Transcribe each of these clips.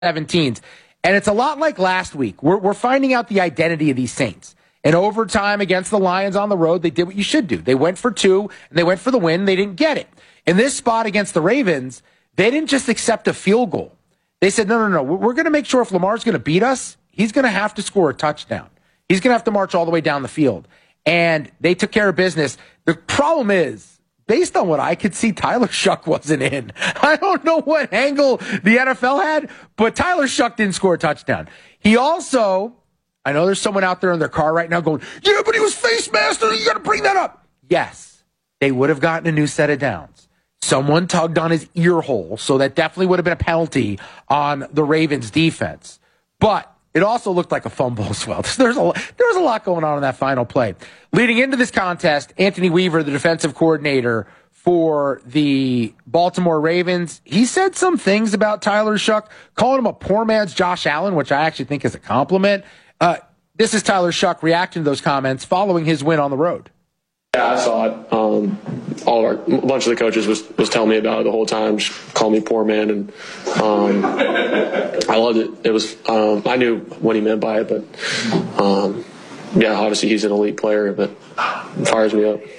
17s. And it's a lot like last week. We're finding out the identity of these Saints. In overtime against the Lions on the road, they did what you should do. They went for 2, and they went for the win. They didn't get it. In this spot against the Ravens, they didn't just accept a field goal. They said, no. We're going to make sure if Lamar's going to beat us, he's going to have to score a touchdown. He's going to have to march all the way down the field. And they took care of business. The problem is, based on what I could see, Tyler Shough wasn't in. I don't know what angle the NFL had, but Tyler Shough didn't score a touchdown. He also, I know there's someone out there in their car right now going, yeah, but he was face master. You got to bring that up. Yes, they would have gotten a new set of downs. Someone tugged on his ear hole, so that definitely would have been a penalty on the Ravens defense. But it also looked like a fumble as well. There was a lot going on in that final play. Leading into this contest, Anthony Weaver, the defensive coordinator for the Baltimore Ravens, he said some things about Tyler Shough, calling him a poor man's Josh Allen, which I actually think is a compliment. This is Tyler Shough reacting to those comments following his win on the road. Yeah, I saw it. A bunch of the coaches was telling me about it the whole time, just calling me poor man, and I loved it. It was I knew what he meant by it, but yeah, obviously he's an elite player, but it fires me up.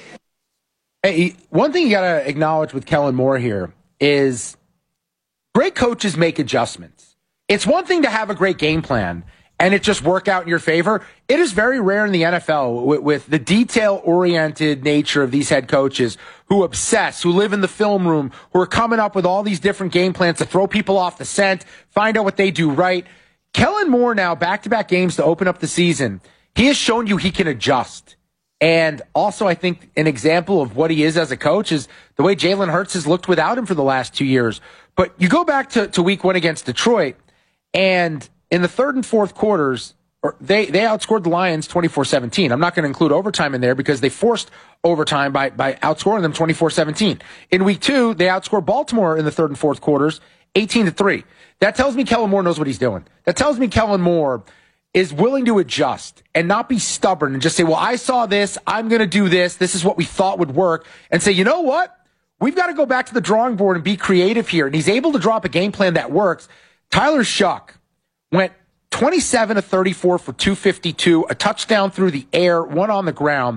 Hey, one thing you got to acknowledge with Kellen Moore here is great coaches make adjustments. It's one thing to have a great game plan and it just work out in your favor. It is very rare in the NFL with the detail-oriented nature of these head coaches who obsess, who live in the film room, who are coming up with all these different game plans to throw people off the scent, find out what they do right. Kellen Moore now, back-to-back games to open up the season, he has shown you he can adjust. And also, I think an example of what he is as a coach is the way Jalen Hurts has looked without him for the last 2 years. But you go back to week 1 against Detroit, and in the third and fourth quarters, they outscored the Lions 24-17. I'm not going to include overtime in there because they forced overtime by outscoring them 24-17. In week 2, they outscored Baltimore in the third and fourth quarters 18-3. That tells me Kellen Moore knows what he's doing. That tells me Kellen Moore is willing to adjust and not be stubborn and just say, well, I saw this, I'm going to do this, this is what we thought would work, and say, you know what? We've got to go back to the drawing board and be creative here. And he's able to drop a game plan that works. Tyler Shough went 27 of 34 for 252, a touchdown through the air, one on the ground.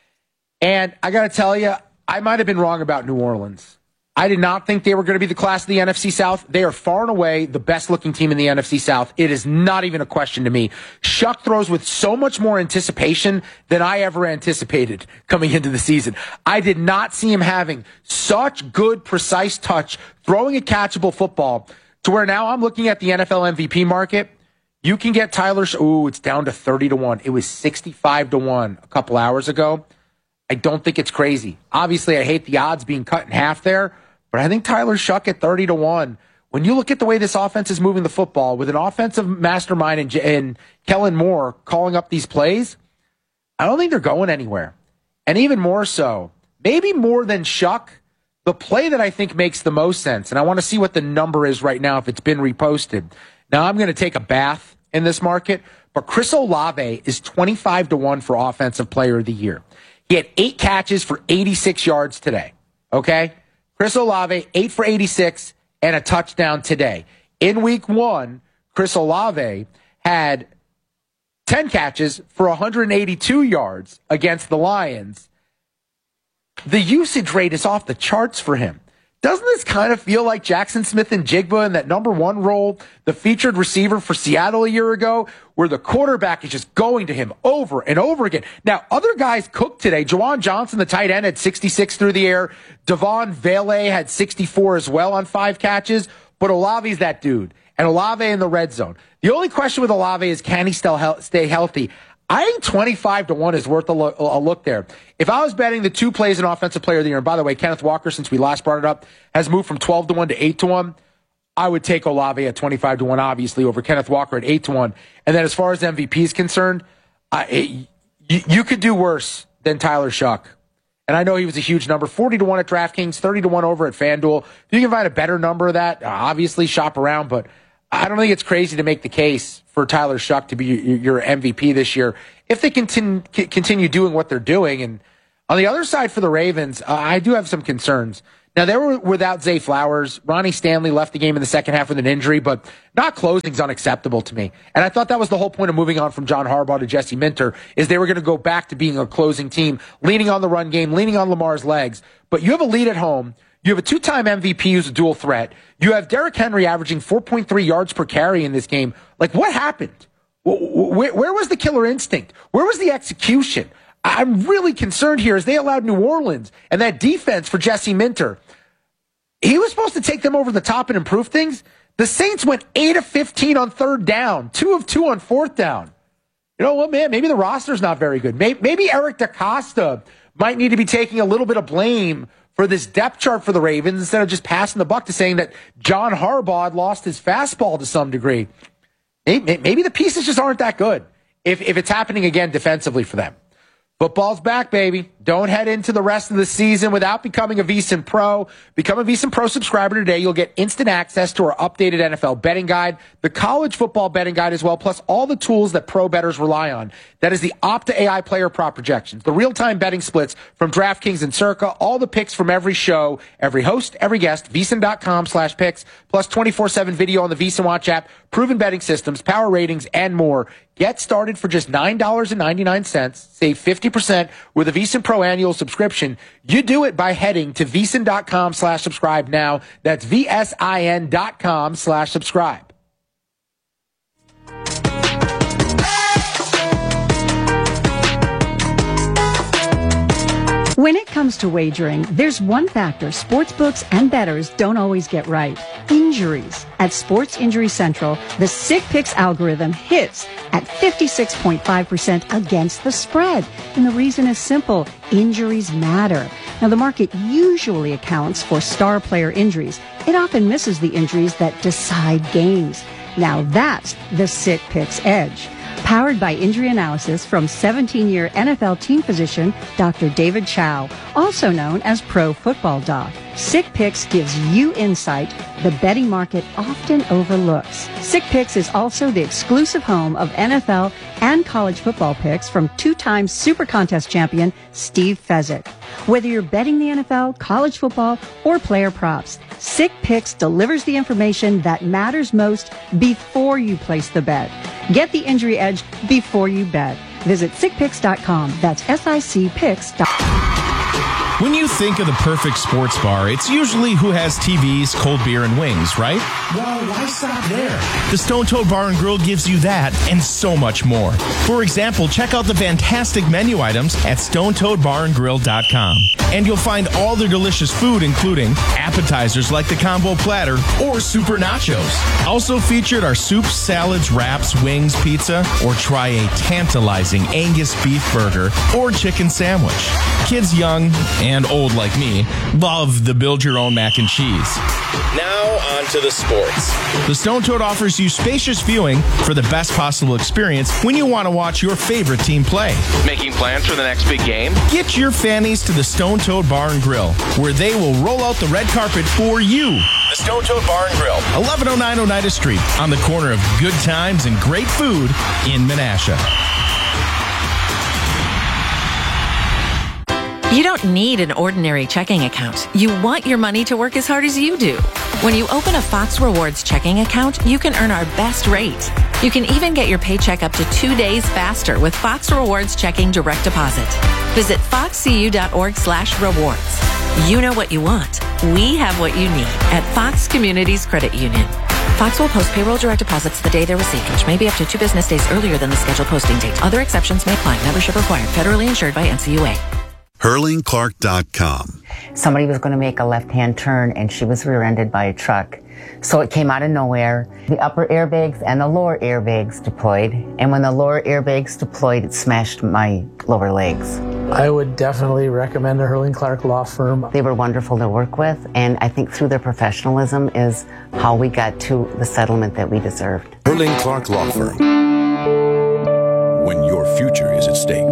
And I got to tell you, I might have been wrong about New Orleans. I did not think they were going to be the class of the NFC South. They are far and away the best-looking team in the NFC South. It is not even a question to me. Shough throws with so much more anticipation than I ever anticipated coming into the season. I did not see him having such good, precise touch, throwing a catchable football, to where now I'm looking at the NFL MVP market. You can get Tyler. It's down to 30-1. It was 65-1 a couple hours ago. I don't think it's crazy. Obviously, I hate the odds being cut in half there, but I think Tyler Shough at 30-1. When you look at the way this offense is moving the football with an offensive mastermind and Kellen Moore calling up these plays, I don't think they're going anywhere. And even more so, maybe more than Shough, the play that I think makes the most sense, and I want to see what the number is right now if it's been reposted. Now, I'm going to take a bath in this market, but Chris Olave is 25-1 for Offensive Player of the Year. He had 8 catches for 86 yards today, okay? Chris Olave, 8 for 86 and a touchdown today. In week 1, Chris Olave had 10 catches for 182 yards against the Lions. The usage rate is off the charts for him. Doesn't this kind of feel like Jackson Smith-Njigba in that number 1 role, the featured receiver for Seattle a year ago, where the quarterback is just going to him over and over again? Now, other guys cooked today. Juwan Johnson, the tight end, had 66 through the air. Devon Vele had 64 as well on 5 catches. But Olave's that dude. And Olave in the red zone. The only question with Olave is, can he still stay healthy? I think 25-1 is worth a look there. If I was betting the 2 plays in Offensive Player of the Year, and by the way, Kenneth Walker, since we last brought it up, has moved from 12-1 to 8-1, I would take Olave at 25-1, obviously, over Kenneth Walker at 8-1. And then as far as MVP is concerned, you could do worse than Tyler Shough. And I know he was a huge number, 40-1 at DraftKings, 30-1 over at FanDuel. If you can find a better number of that, obviously shop around, but I don't think it's crazy to make the case for Tyler Shough to be your MVP this year if they continue doing what they're doing. And on the other side for the Ravens, I do have some concerns. Now, they were without Zay Flowers. Ronnie Stanley left the game in the second half with an injury, but not closing is unacceptable to me. And I thought that was the whole point of moving on from John Harbaugh to Jesse Minter, is they were going to go back to being a closing team, leaning on the run game, leaning on Lamar's legs. But you have a lead at home. You have a two-time MVP who's a dual threat. You have Derrick Henry averaging 4.3 yards per carry in this game. Like, what happened? Where was the killer instinct? Where was the execution? I'm really concerned here as they allowed New Orleans and that defense for Jesse Minter. He was supposed to take them over the top and improve things. The Saints went 8 of 15 on third down, 2 of 2 on fourth down. You know what, man? Maybe the roster's not very good. Maybe Eric DaCosta might need to be taking a little bit of blame for this depth chart for the Ravens instead of just passing the buck to saying that John Harbaugh had lost his fastball to some degree. Maybe the pieces just aren't that good if it's happening again defensively for them. Football's back, baby. Don't head into the rest of the season without becoming a VSiN Pro. Become a VSiN Pro subscriber today. You'll get instant access to our updated NFL betting guide, the college football betting guide as well, plus all the tools that pro bettors rely on. That is the Opta AI player prop projections, the real-time betting splits from DraftKings and Circa, all the picks from every show, every host, every guest, VSiN.com/picks, plus 24/7 video on the VSiN Watch app, proven betting systems, power ratings, and more. Get started for just $9.99. Save 50% with a VSiN Pro annual subscription. You do it by heading to VSiN.com/subscribe now. That's VSIN.com/subscribe. When it comes to wagering, there's one factor sportsbooks and bettors don't always get right. Injuries. At Sports Injury Central, the Sick Picks algorithm hits at 56.5% against the spread. And the reason is simple. Injuries matter. Now, the market usually accounts for star player injuries. It often misses the injuries that decide games. Now, that's the Sick Picks edge. Powered by injury analysis from 17-year NFL team physician Dr. David Chow, also known as Pro Football Doc. Sick Picks gives you insight the betting market often overlooks. Sick Picks is also the exclusive home of NFL and college football picks from two-time Super Contest champion Steve Fezzik. Whether you're betting the NFL, college football, or player props, Sick Picks delivers the information that matters most before you place the bet. Get the injury edge before you bet. Visit sickpicks.com. That's SICPicks.com. When you think of the perfect sports bar, it's usually who has TVs, cold beer, and wings, right? Well, why stop there? The Stone Toad Bar and Grill gives you that and so much more. For example, check out the fantastic menu items at StoneToadBarandGrill.com. And you'll find all their delicious food, including appetizers like the combo platter or super nachos. Also featured are soups, salads, wraps, wings, pizza, or try a tantalizing Angus beef burger or chicken sandwich. Kids young and old like me love the build your own mac and cheese. Now on to the sports. The Stone Toad offers you spacious viewing for the best possible experience when you want to watch your favorite team play. Making plans for the next big game? Get your fannies to the Stone Toad Bar and Grill, where they will roll out the red carpet for you. The Stone Toad Bar and Grill, 1109 Oneida Street, on the corner of good times and great food in Menasha. You don't need an ordinary checking account. You want your money to work as hard as you do. When you open a Fox Rewards checking account, you can earn our best rate. You can even get your paycheck up to 2 days faster with Fox Rewards Checking Direct Deposit. Visit foxcu.org/rewards. You know what you want. We have what you need at Fox Communities Credit Union. Fox will post payroll direct deposits the day they're received, which may be up to 2 business days earlier than the scheduled posting date. Other exceptions may apply. Membership required. Federally insured by NCUA. HurlingClark.com. Somebody was going to make a left-hand turn and she was rear-ended by a truck. So it came out of nowhere. The upper airbags and the lower airbags deployed. And when the lower airbags deployed, it smashed my lower legs. I would definitely recommend a Hurling Clark law firm. They were wonderful to work with, and I think through their professionalism is how we got to the settlement that we deserved. Hurling Clark Law Firm. When your future is at stake.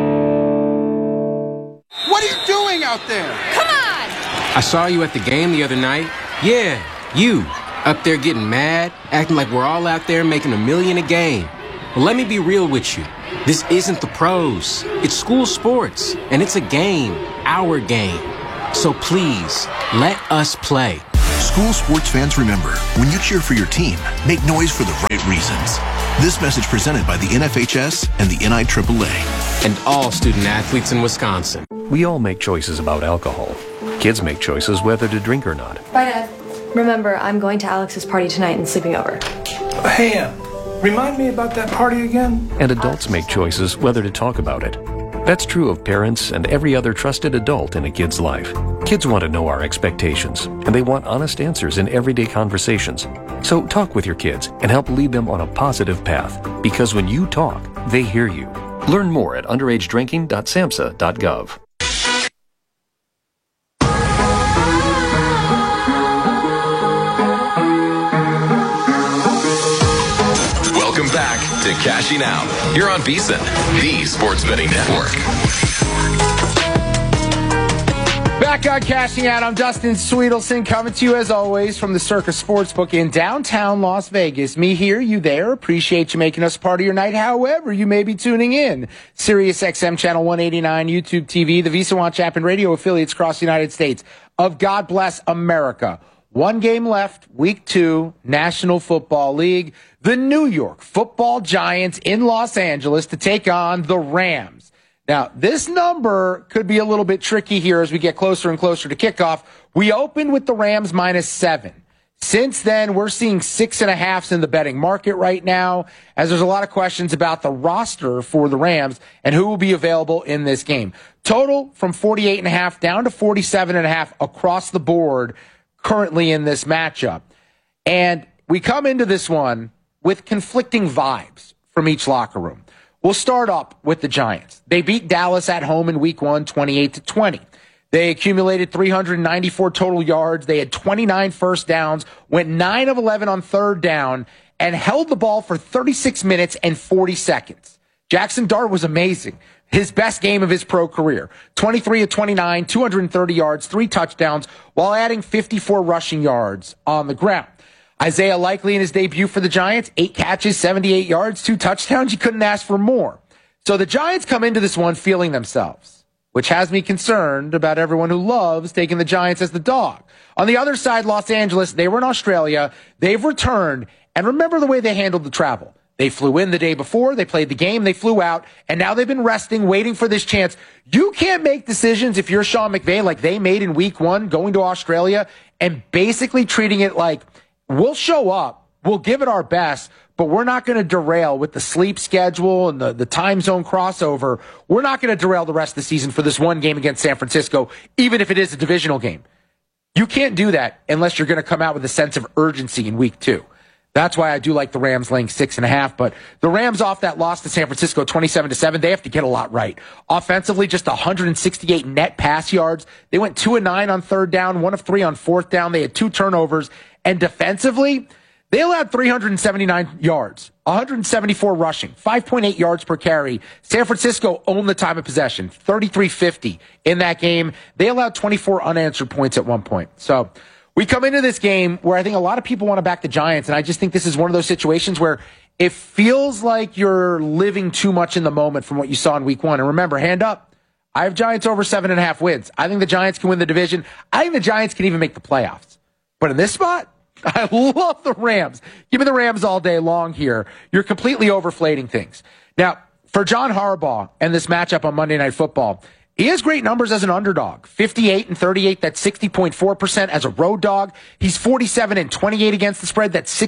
What are you doing out there? Come on! I saw you at the game the other night. Yeah, you. Up there getting mad, acting like we're all out there making $1 million a game. Well, let me be real with you. This isn't the pros. It's school sports, and it's a game. Our game. So please, let us play. School sports fans, remember, when you cheer for your team, make noise for the right reasons. This message presented by the NFHS and the NIAAA. And all student athletes in Wisconsin. We all make choices about alcohol. Kids make choices whether to drink or not. Bye, Dad. Remember, I'm going to Alex's party tonight and sleeping over. Hey, remind me about that party again? And adults make choices whether to talk about it. That's true of parents and every other trusted adult in a kid's life. Kids want to know our expectations, and they want honest answers in everyday conversations. So talk with your kids and help lead them on a positive path, because when you talk, they hear you. Learn more at underagedrinking.samhsa.gov. Welcome back to Cashing Out here on VSiN, the Sports Betting Network. Back on Cashing Out, I'm Dustin Sweetelson, coming to you as always from the Circus Sportsbook in downtown Las Vegas. Me here, you there. Appreciate you making us part of your night, however you may be tuning in. Sirius XM Channel 189, YouTube TV, the Visa Watch app, and radio affiliates across the United States of God Bless America. One game left, Week 2, National Football League. The New York Football Giants in Los Angeles to take on the Rams. Now, this number could be a little bit tricky here as we get closer and closer to kickoff. We opened with the Rams -7. Since then, we're seeing 6.5s in the betting market right now, as there's a lot of questions about the roster for the Rams and who will be available in this game. Total from 48.5 down to 47.5 across the board currently in this matchup. And we come into this one with conflicting vibes from each locker room. We'll start up with the Giants. They beat Dallas at home in Week 1, 28-20. They accumulated 394 total yards. They had 29 first downs, went 9 of 11 on third down, and held the ball for 36 minutes and 40 seconds. Jackson Dart was amazing. His best game of his pro career. 23 of 29, 230 yards, 3 touchdowns, while adding 54 rushing yards on the ground. Isaiah Likely in his debut for the Giants, 8 catches, 78 yards, 2 touchdowns. You couldn't ask for more. So the Giants come into this one feeling themselves, which has me concerned about everyone who loves taking the Giants as the dog. On the other side, Los Angeles, they were in Australia. They've returned. And remember the way they handled the travel. They flew in the day before, they played the game, they flew out, and now they've been resting, waiting for this chance. You can't make decisions if you're Sean McVay like they made in Week 1, going to Australia, and basically treating it like, we'll show up, we'll give it our best, but we're not going to derail with the sleep schedule and the time zone crossover. We're not going to derail the rest of the season for this one game against San Francisco, even if it is a divisional game. You can't do that unless you're going to come out with a sense of urgency in Week 2. That's why I do like the Rams laying 6.5. But the Rams off that loss to San Francisco 27-7, they have to get a lot right. Offensively, just 168 net pass yards. They went 2 of 9 on third down, 1 of 3 on fourth down. They had 2 turnovers. And defensively, they allowed 379 yards, 174 rushing, 5.8 yards per carry. San Francisco owned the time of possession, 33-50 in that game. They allowed 24 unanswered points at one point. So we come into this game where I think a lot of people want to back the Giants, and I just think this is one of those situations where it feels like you're living too much in the moment from what you saw in Week 1. And remember, hand up, I have Giants over 7.5 wins. I think the Giants can win the division. I think the Giants can even make the playoffs. But in this spot, I love the Rams. Give me the Rams all day long here. You're completely overflating things. Now, for John Harbaugh and this matchup on Monday Night Football, he has great numbers as an underdog. 58-38, that's 60.4% as a road dog. He's 47-28 against the spread, that's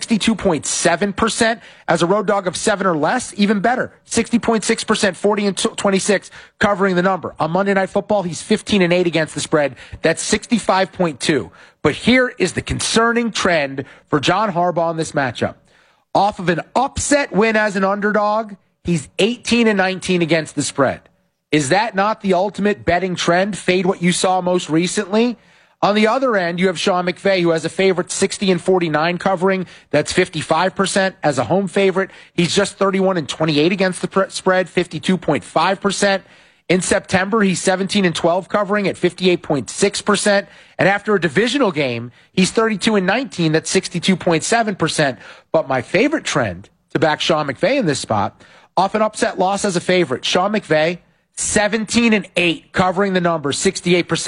62.7% as a road dog of 7 or less. Even better, 60.6%, 40-26 covering the number. On Monday Night Football, he's 15-8 against the spread, that's 65.2. But here is the concerning trend for John Harbaugh in this matchup. Off of an upset win as an underdog, he's 18-19 against the spread. Is that not the ultimate betting trend? Fade what you saw most recently. On the other end, you have Sean McVay, who has a favorite 60-49 covering. That's 55% as a home favorite. He's just 31-28 against the spread, 52.5%. In September, he's 17-12 covering at 58.6%. And after a divisional game, he's 32-19, that's 62.7%. But my favorite trend to back Sean McVay in this spot, off an upset loss as a favorite, Sean McVay, 17-8 covering the number, 68%.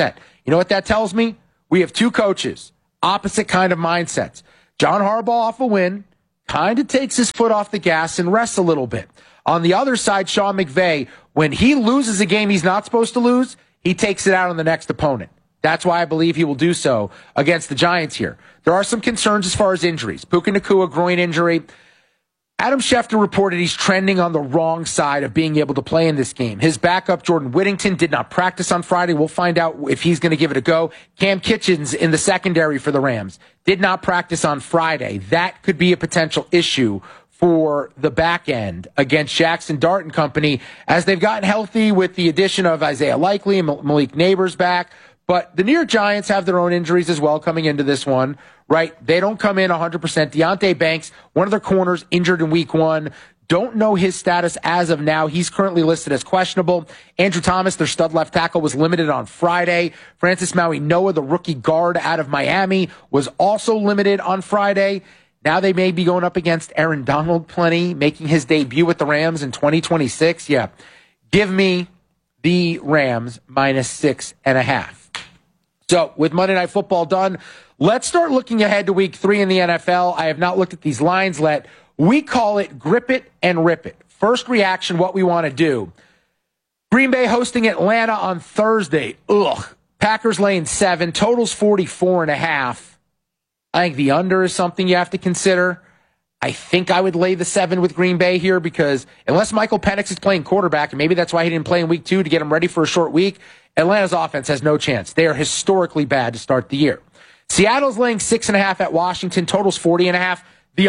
You know what that tells me? We have two coaches, opposite kind of mindsets. John Harbaugh off a win, kind of takes his foot off the gas and rests a little bit. On the other side, Sean McVay, when he loses a game he's not supposed to lose, he takes it out on the next opponent. That's why I believe he will do so against the Giants here. There are some concerns as far as injuries. Puka Nacua, groin injury. Adam Schefter reported he's trending on the wrong side of being able to play in this game. His backup, Jordan Whittington, did not practice on Friday. We'll find out if he's going to give it a go. Cam Kitchens in the secondary for the Rams did not practice on Friday. That could be a potential issue for the back end against Jackson Dart and company as they've gotten healthy with the addition of Isaiah Likely and Malik Neighbors back. But the New York Giants have their own injuries as well coming into this one, right? They don't come in 100%. Deonte Banks, one of their corners, injured in week 1. Don't know his status as of now. He's currently listed as questionable. Andrew Thomas, their stud left tackle, was limited on Friday. Francis Maui-Noah, the rookie guard out of Miami, was also limited on Friday. Now they may be going up against Aaron Donald plenty, making his debut with the Rams in 2026. Yeah, give me the Rams -6.5. So with Monday Night Football done, let's start looking ahead to week 3 in the NFL. I have not looked at these lines yet. We call it grip it and rip it. First reaction, what we want to do. Green Bay hosting Atlanta on Thursday. Packers laying 7, totals 44.5. I think the under is something you have to consider. I think I would lay the 7 with Green Bay here because unless Michael Penix is playing quarterback, and maybe that's why he didn't play in week 2 to get him ready for a short week, Atlanta's offense has no chance. They are historically bad to start the year. Seattle's laying 6.5 at Washington, totals 40.5. The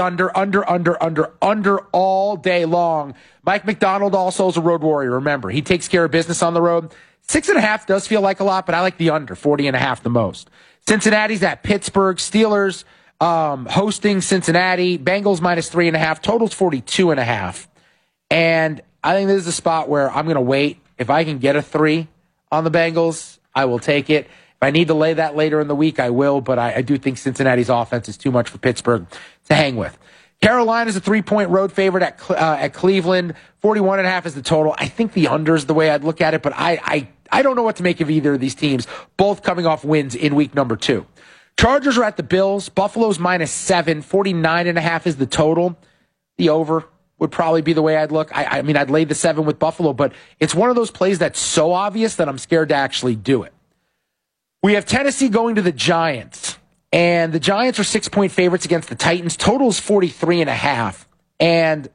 under all day long. Mike McDonald also is a road warrior. Remember, he takes care of business on the road. 6.5 does feel like a lot, but I like the under, 40.5 the most. Cincinnati's at Pittsburgh. Steelers hosting Cincinnati. Bengals -3.5. Totals 42.5. And I think this is a spot where I'm going to wait. If I can get a 3 on the Bengals, I will take it. If I need to lay that later in the week, I will, but I do think Cincinnati's offense is too much for Pittsburgh to hang with. Carolina's a 3-point road favorite at Cleveland. 41.5 is the total. I think the under is the way I'd look at it, but I don't know what to make of either of these teams, both coming off wins in week number 2. Chargers are at the Bills. Buffalo's -7. 49.5 is the total. The over would probably be the way I'd look. I mean, I'd lay the 7 with Buffalo, but it's one of those plays that's so obvious that I'm scared to actually do it. We have Tennessee going to the Giants, and the Giants are 6-point favorites against the Titans. Total's 43.5, and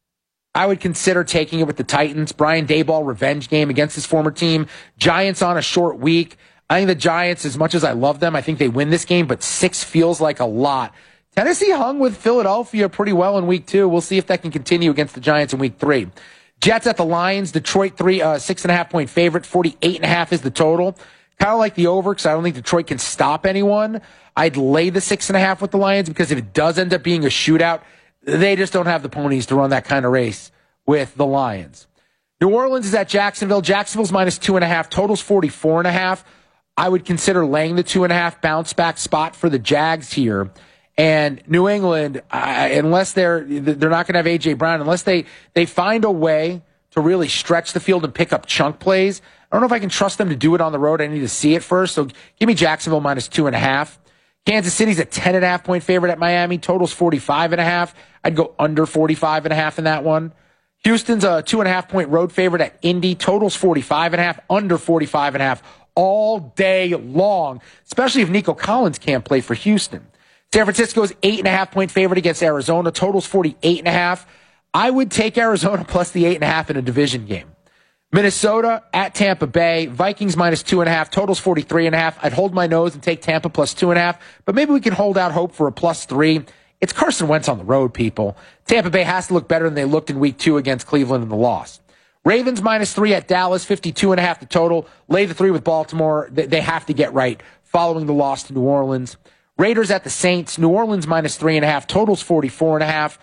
I would consider taking it with the Titans. Brian Daboll, revenge game against his former team. Giants on a short week. I think the Giants, as much as I love them, I think they win this game, but 6 feels like a lot. Tennessee hung with Philadelphia pretty well in week 2. We'll see if that can continue against the Giants in week 3. Jets at the Lions. Detroit 6.5-point favorite. 48.5 is the total. Kind of like the over because I don't think Detroit can stop anyone. I'd lay the 6.5 with the Lions because if it does end up being a shootout, they just don't have the ponies to run that kind of race with the Lions. New Orleans is at Jacksonville. Jacksonville's -2.5. Totals 44.5. I would consider laying the 2.5 bounce back spot for the Jags here. And New England, unless they're not going to have A.J. Brown, unless they find a way to really stretch the field and pick up chunk plays, I don't know if I can trust them to do it on the road. I need to see it first. So give me Jacksonville -2.5. Kansas City's a 10.5-point favorite at Miami. Totals 45.5. I'd go under 45.5 in that one. Houston's a 2.5-point road favorite at Indy. Totals 45.5, under 45.5 all day long, especially if Nico Collins can't play for Houston. San Francisco's 8.5-point favorite against Arizona. Totals 48.5. I would take Arizona plus the 8.5 in a division game. Minnesota at Tampa Bay. Vikings -2.5. Totals 43.5. I'd hold my nose and take Tampa plus 2.5, but maybe we can hold out hope for a +3. It's Carson Wentz on the road, people. Tampa Bay has to look better than they looked in week 2 against Cleveland in the loss. Ravens -3 at Dallas. 52.5 the total. Lay the 3 with Baltimore. They have to get right following the loss to New Orleans. Raiders at the Saints. New Orleans -3.5. Totals 44.5.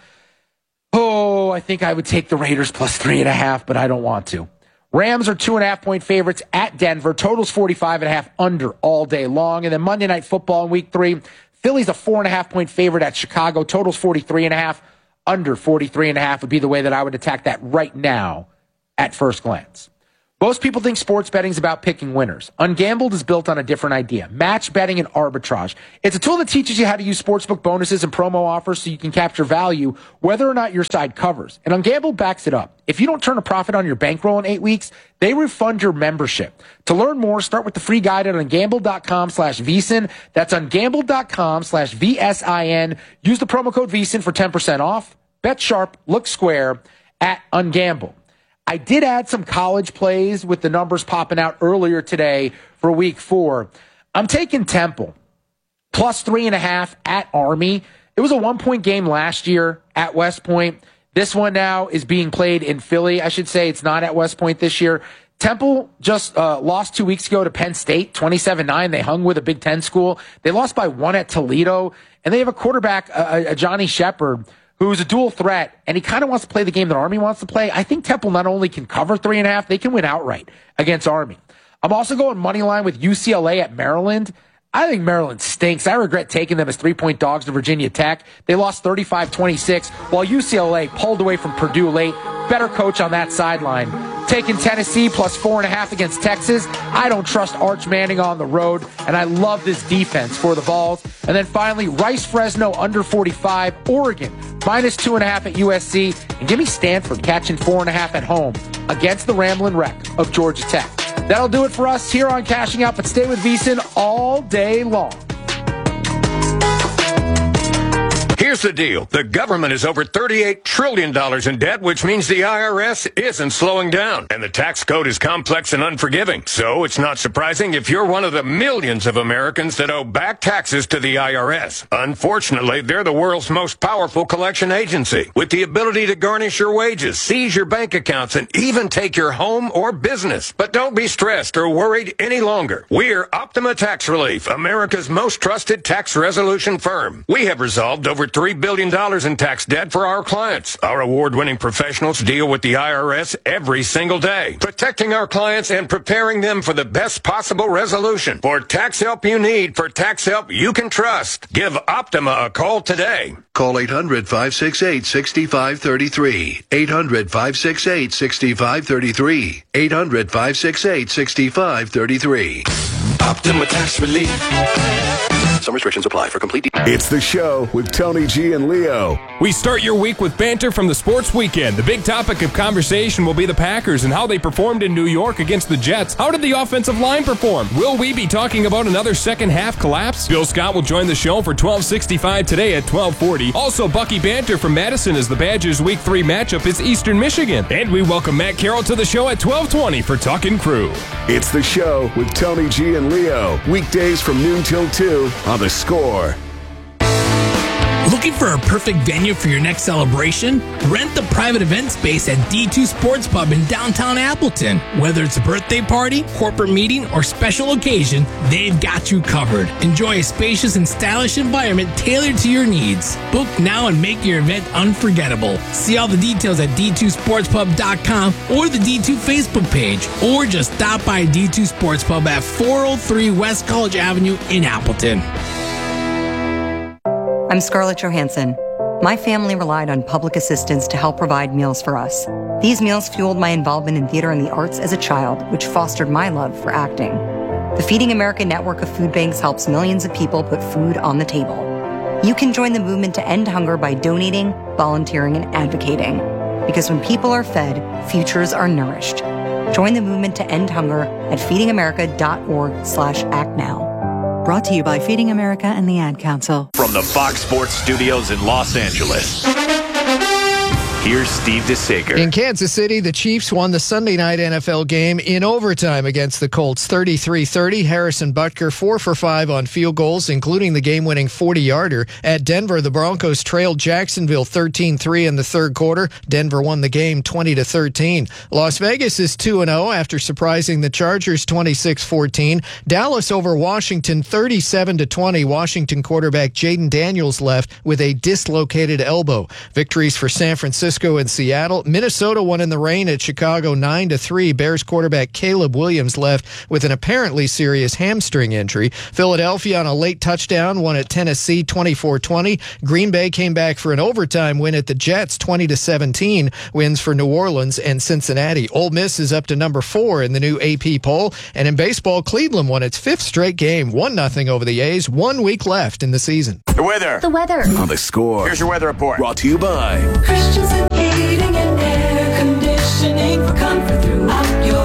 Oh, I think I would take the Raiders plus 3.5, but I don't want to. Rams are 2.5-point favorites at Denver. Totals 45.5, under all day long. And then Monday Night Football in week 3. Philly's a 4.5-point favorite at Chicago. Totals 43.5, under 43.5 would be the way that I would attack that right now at first glance. Most people think sports betting is about picking winners. Ungambled is built on a different idea. Match betting and arbitrage. It's a tool that teaches you how to use sportsbook bonuses and promo offers so you can capture value whether or not your side covers. And Ungambled backs it up. If you don't turn a profit on your bankroll in 8 weeks, they refund your membership. To learn more, start with the free guide at ungambled.com/VSiN. That's ungambled.com/VSIN. Use the promo code VSiN for 10% off. Bet sharp, look square at Ungambled. I did add some college plays with the numbers popping out earlier today for week 4. I'm taking Temple plus 3.5 at Army. It was a 1-point game last year at West Point. This one now is being played in Philly. I should say it's not at West Point this year. Temple just lost 2 weeks ago to Penn State, 27-9. They hung with a Big Ten school. They lost by 1 at Toledo. And they have a quarterback, a Johnny Shepard, who's a dual threat, and he kind of wants to play the game that Army wants to play. I think Temple not only can cover 3.5, they can win outright against Army. I'm also going money line with UCLA at Maryland. I think Maryland stinks. I regret taking them as 3-point dogs to Virginia Tech. They lost 35-26, while UCLA pulled away from Purdue late. Better coach on that sideline. Taking Tennessee plus 4.5 against Texas. I don't trust Arch Manning on the road, and I love this defense for the Vols. And then finally, Rice-Fresno under 45. Oregon minus 2.5 at USC. And give me Stanford catching 4.5 at home against the Ramblin' Wreck of Georgia Tech. That'll do it for us here on Cashing Out, but stay with VSiN all day long. Here's the deal. The government is over $38 trillion in debt, which means the IRS isn't slowing down. And the tax code is complex and unforgiving. So it's not surprising if you're one of the millions of Americans that owe back taxes to the IRS. Unfortunately, they're the world's most powerful collection agency, with the ability to garnish your wages, seize your bank accounts, and even take your home or business. But don't be stressed or worried any longer. We're Optima Tax Relief, America's most trusted tax resolution firm. We have resolved over $3 billion in tax debt for our clients. Our award-winning professionals deal with the IRS every single day, protecting our clients and preparing them for the best possible resolution. For tax help you need, for tax help you can trust, give Optima a call today. Call 800-568-6533. 800-568-6533. 800-568-6533. Optima Tax Relief. Some restrictions apply. For complete details. It's the show with Tony G and Leo. We start your week with banter from the sports weekend. The big topic of conversation will be the Packers and how they performed in New York against the Jets. How did the offensive line perform? Will we be talking about another second half collapse? Bill Scott will join the show for 12:65 today at 12:40. Also, Bucky Banter from Madison as the Badgers' Week 3 matchup is Eastern Michigan. And we welcome Matt Carroll to the show at 12:20 for Talkin' Crew. It's the show with Tony G and Leo. Weekdays from noon till 2 on The Score. Looking for a perfect venue for your next celebration? Rent the private event space at D2 Sports Pub in downtown Appleton. Whether it's a birthday party, corporate meeting, or special occasion, they've got you covered. Enjoy a spacious and stylish environment tailored to your needs. Book now and make your event unforgettable. See all the details at d2sportspub.com or the D2 Facebook page, or just stop by D2 Sports Pub at 403 West College Avenue in Appleton. I'm Scarlett Johansson. My family relied on public assistance to help provide meals for us. These meals fueled my involvement in theater and the arts as a child, which fostered my love for acting. The Feeding America network of food banks helps millions of people put food on the table. You can join the movement to end hunger by donating, volunteering, and advocating. Because when people are fed, futures are nourished. Join the movement to end hunger at feedingamerica.org/actnow. Brought to you by Feeding America and the Ad Council. From the Fox Sports Studios in Los Angeles, here's Steve DeSager. In Kansas City, the Chiefs won the Sunday night NFL game in overtime against the Colts, 33-30. Harrison Butker, 4 for 5 on field goals, including the game-winning 40-yarder. At Denver, the Broncos trailed Jacksonville 13-3 in the third quarter. Denver won the game 20-13. Las Vegas is 2-0 after surprising the Chargers 26-14. Dallas over Washington 37-20. Washington quarterback Jaden Daniels left with a dislocated elbow. Victories for San Francisco Francisco and Seattle. Minnesota won in the rain at Chicago 9-3. Bears quarterback Caleb Williams left with an apparently serious hamstring injury. Philadelphia on a late touchdown won at Tennessee 24-20. Green Bay came back for an overtime win at the Jets 20-17. Wins for New Orleans and Cincinnati. Ole Miss is up to number 4 in the new AP poll. And in baseball, Cleveland won its 5th straight game, 1-0 over the A's. 1 week left in the season. The weather. The weather. On The Score. Here's your weather report. Brought to you by Christensen Heating and Air Conditioning for comfort throughout your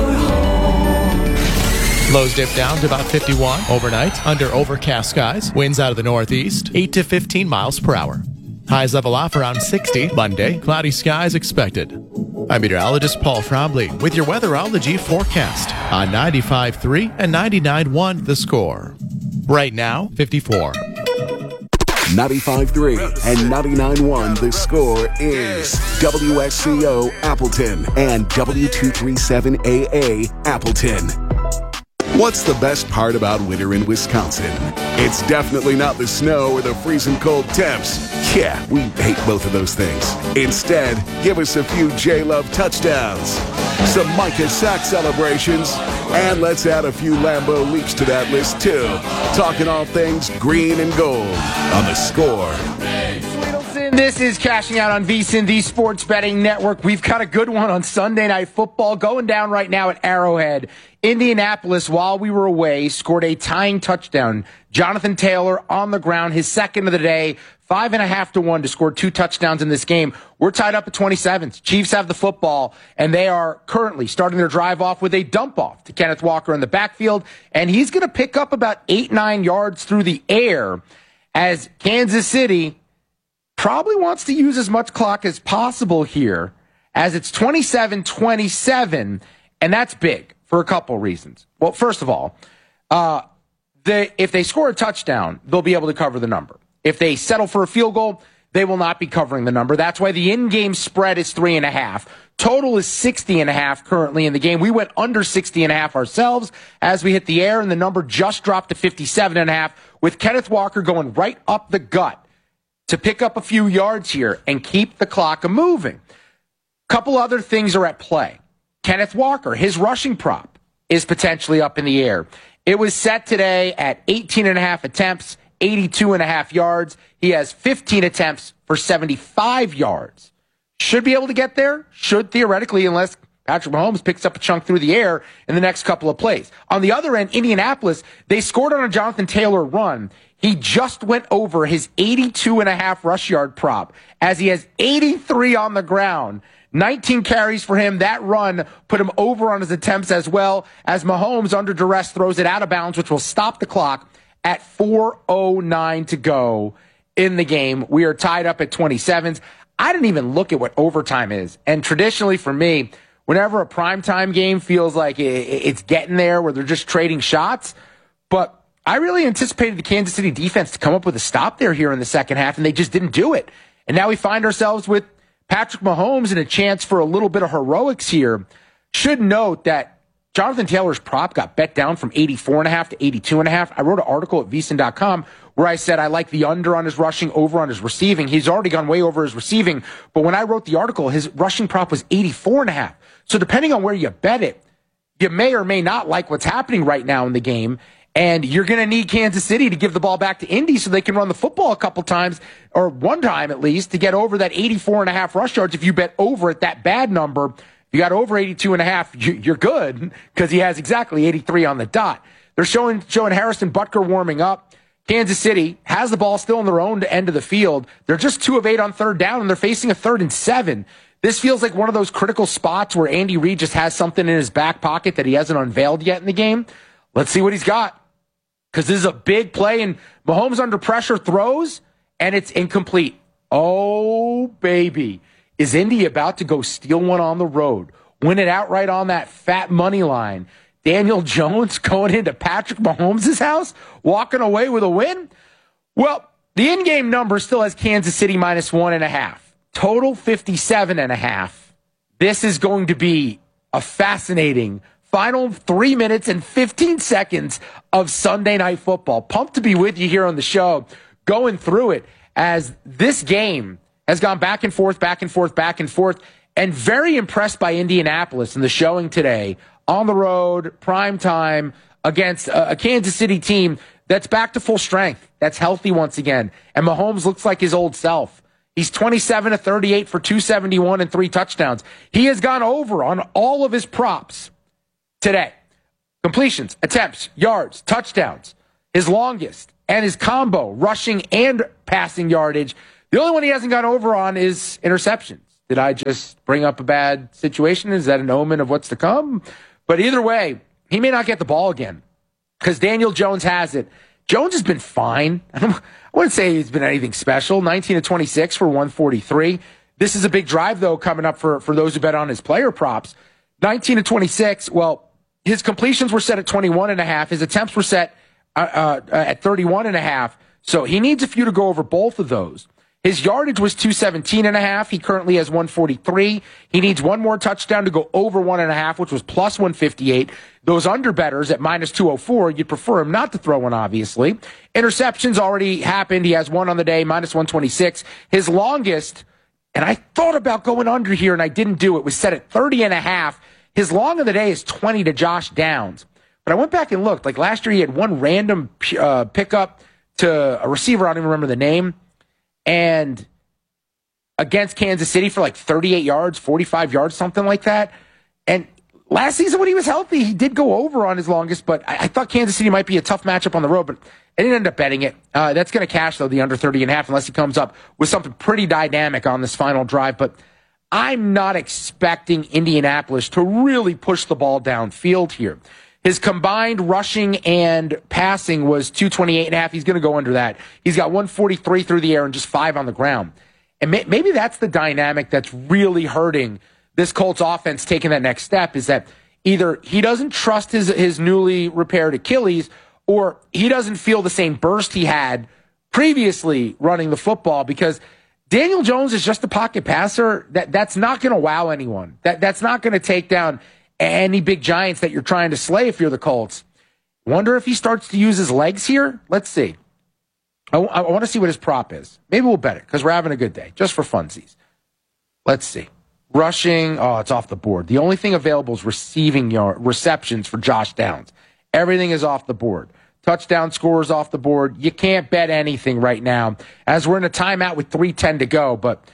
home. Lows dip down to about 51 overnight under overcast skies. Winds out of the northeast, 8 to 15 miles per hour. Highs level off around 60. Monday, cloudy skies expected. I'm meteorologist Paul Frombley with your weatherology forecast on 95.3 and 99.1 The Score. Right now, 54. 95.3 and 99.1 The Score is WSCO Appleton and W237AA Appleton. What's the best part about winter in Wisconsin? It's definitely not the snow or the freezing cold temps. Yeah, we hate both of those things. Instead, give us a few J-Love touchdowns, some Micah sack celebrations, and let's add a few Lambeau leaps to that list too. Talking all things green and gold on The Score. This is Cashing Out on VSiN, the Sports Betting Network. We've got a good one on Sunday Night Football going down right now at Arrowhead. Indianapolis, while we were away, scored a tying touchdown. Jonathan Taylor on the ground, his second of the day, 5.5-1 to score 2 touchdowns in this game. We're tied up at 27. Chiefs have the football, and they are currently starting their drive off with a dump off to Kenneth Walker in the backfield, and he's going to pick up about 8-9 yards through the air as Kansas City probably wants to use as much clock as possible here, as it's 27-27, and that's big for a couple reasons. Well, first of all, if they score a touchdown, they'll be able to cover the number. If they settle for a field goal, they will not be covering the number. That's why the in-game spread is 3.5. Total is 60.5 currently in the game. We went under 60.5 ourselves as we hit the air, and the number just dropped to 57.5 with Kenneth Walker going right up the gut to pick up a few yards here and keep the clock moving. Couple other things are at play. Kenneth Walker, his rushing prop is potentially up in the air. It was set today at 18.5 attempts, 82.5 yards. He has 15 attempts for 75 yards. Should be able to get there. Should theoretically, unless Patrick Mahomes picks up a chunk through the air in the next couple of plays. On the other end, Indianapolis, they scored on a Jonathan Taylor run. He just went over his 82.5 rush yard prop as he has 83 on the ground. 19 carries for him. That run put him over on his attempts as well as Mahomes under duress throws it out of bounds, which will stop the clock at 4:09 to go in the game. We are tied up at 27s. I didn't even look at what overtime is. And traditionally for me, whenever a primetime game feels like it's getting there where they're just trading shots, but I really anticipated the Kansas City defense to come up with a stop there here in the second half, and they just didn't do it. And now we find ourselves with Patrick Mahomes and a chance for a little bit of heroics here. Should note that Jonathan Taylor's prop got bet down from 84.5 to 82.5. I wrote an article at VSiN.com where I said I like the under on his rushing, over on his receiving. He's already gone way over his receiving, but when I wrote the article, his rushing prop was 84.5. So depending on where you bet it, you may or may not like what's happening right now in the game. And you're going to need Kansas City to give the ball back to Indy so they can run the football a couple times, or one time at least, to get over that 84.5 rush yards. If you bet over at that bad number, if you got over 82.5, you're good because he has exactly 83 on the dot. They're showing Harrison Butker warming up. Kansas City has the ball still on their own end of the field. They're just 2 of 8 on third down, and they're facing a 3rd and 7. This feels like one of those critical spots where Andy Reid just has something in his back pocket that he hasn't unveiled yet in the game. Let's see what he's got. Because this is a big play, and Mahomes under pressure throws, and it's incomplete. Oh, baby. Is Indy about to go steal one on the road? Win it outright on that fat money line? Daniel Jones going into Patrick Mahomes' house, walking away with a win? Well, the in-game number still has Kansas City minus 1.5. Total 57.5. This is going to be a fascinating final 3 minutes and 15 seconds of Sunday Night Football. Pumped to be with you here on the show, going through it, as this game has gone back and forth, back and forth, back and forth, and very impressed by Indianapolis in the showing today on the road, prime time, against a Kansas City team that's back to full strength, that's healthy once again. And Mahomes looks like his old self. He's 27 of 38 for 271 and 3 touchdowns. He has gone over on all of his props today. Completions, attempts, yards, touchdowns, his longest, and his combo, rushing and passing yardage. The only one he hasn't gone over on is interceptions. Did I just bring up a bad situation? Is that an omen of what's to come? But either way, he may not get the ball again because Daniel Jones has it. Jones has been fine. I wouldn't say he's been anything special. 19 of 26 for 143. This is a big drive, though, coming up for those who bet on his player props. 19 of 26, well, his completions were set at 21.5. His attempts were set at 31.5. So he needs a few to go over both of those. His yardage was 217.5. He currently has 143. He needs one more touchdown to go over 1.5, which was plus 158. Those underbetters at minus 204, you'd prefer him not to throw one, obviously. Interceptions already happened. He has one on the day, minus 126. His longest, and I thought about going under here, and I didn't do it, was set at 30.5. His long of the day is 20 to Josh Downs. But I went back and looked. Like last year, he had one random pickup to a receiver, I don't even remember the name, and against Kansas City for like 38 yards, 45 yards, something like that. And last season when he was healthy, he did go over on his longest, but I thought Kansas City might be a tough matchup on the road, but I didn't end up betting it. That's going to cash, though, the under 30.5, unless he comes up with something pretty dynamic on this final drive. But I'm not expecting Indianapolis to really push the ball downfield here. His combined rushing and passing was 228.5. He's going to go under that. He's got 143 through the air and just 5 on the ground. And maybe that's the dynamic that's really hurting this Colts offense taking that next step, is that either he doesn't trust his newly repaired Achilles, or he doesn't feel the same burst he had previously running the football, because Daniel Jones is just a pocket passer that's not going to wow anyone. That's not going to take down any big giants that you're trying to slay if you're the Colts. Wonder if he starts to use his legs here? Let's see. I want to see what his prop is. Maybe we'll bet it because we're having a good day, just for funsies. Let's see. Rushing, it's off the board. The only thing available is receptions for Josh Downs. Everything is off the board. Touchdown scores off the board. You can't bet anything right now as we're in a timeout with 3:10 to go. But